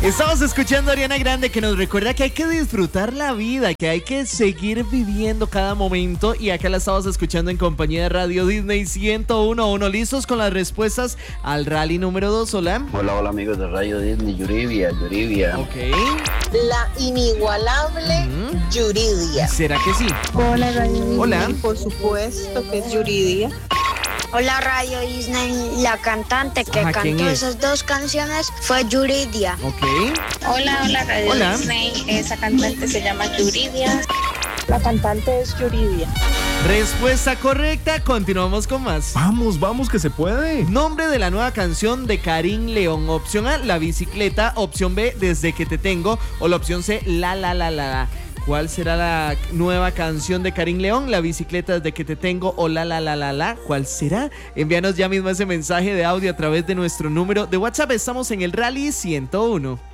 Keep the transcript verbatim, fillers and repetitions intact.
Estamos escuchando a Ariana Grande, que nos recuerda que hay que disfrutar la vida, que hay que seguir viviendo cada momento. Y acá la estamos escuchando en compañía de Radio Disney ciento uno punto uno. ¿Listos con las respuestas al rally número dos? Hola. Hola, hola amigos de Radio Disney, Yuridia, Yuridia. Ok. La inigualable uh-huh. Yuridia. ¿Será que sí? Hola, Radio Disney. Hola. Por supuesto que es Yuridia. Hola, Radio Disney. La cantante que Ajá, cantó esas dos canciones fue Yuridia. Ok. Hola, hola, Radio hola. Disney. Esa cantante se llama Yuridia. La cantante es Yuridia. Respuesta correcta, continuamos con más. Vamos, vamos, que se puede. Nombre de la nueva canción de Karim León. Opción A, La Bicicleta. Opción B, Desde que te tengo. O la opción C, La La La La La. ¿Cuál será la nueva canción de Karim León? La Bicicleta, Desde que te tengo o La La La La La. ¿Cuál será? Envíanos ya mismo ese mensaje de audio a través de nuestro número de WhatsApp. Estamos en el Rally ciento uno.